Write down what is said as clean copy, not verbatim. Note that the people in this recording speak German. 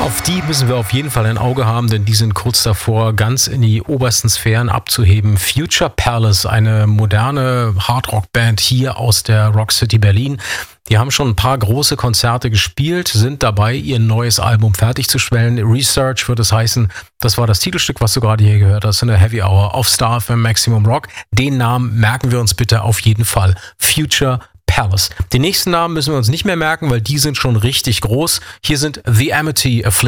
Auf die müssen wir auf jeden Fall ein Auge haben, denn die sind kurz davor, ganz in die obersten Sphären abzuheben. Future Palace, eine moderne Hardrock-Band hier aus der Rock City Berlin. Die haben schon ein paar große Konzerte gespielt, sind dabei, ihr neues Album fertigzustellen. Research wird es heißen. Das war das Titelstück, was du gerade hier gehört hast, in der Heavy Hour auf Star FM Maximum Rock. Den Namen merken wir uns bitte auf jeden Fall. Future Palace. Den nächsten Namen müssen wir uns nicht mehr merken, weil die sind schon richtig groß. Hier sind The Amity Affliction.